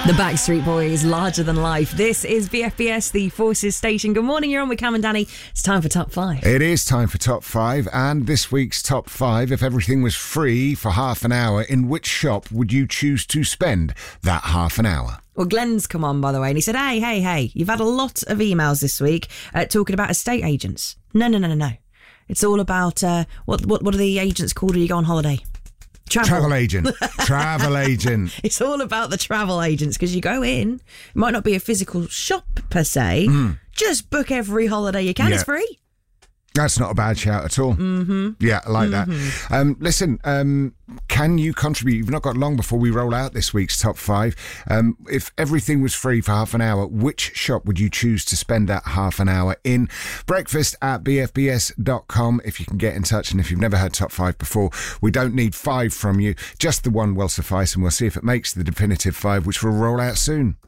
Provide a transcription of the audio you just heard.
The Backstreet Boys, Larger Than Life. This is BFBS, the Forces Station. Good morning, you're on with Cam and Danny. It's time for Top 5. It is time for Top 5, and this week's Top 5, if everything was free for half an hour, in which shop would you choose to spend that half an hour? Well, Glenn's come on, by the way, and he said, hey, you've had a lot of emails this week talking about estate agents. No. It's all about, what are the agents called when you go on holiday? Travel agent. Travel agent. It's all about the travel agents, because you go in, it might not be a physical shop per se, just book every holiday you can, it's free. That's not a bad shout at all. Mm-hmm. Yeah, I like that. Listen, can you contribute? You've not got long before we roll out this week's Top 5. If everything was free for half an hour, which shop would you choose to spend that half an hour in? breakfast@bfbs.com if you can get in touch. And if you've never heard Top 5 before, we don't need 5 from you. Just the one will suffice, and we'll see if it makes the definitive 5, which will roll out soon.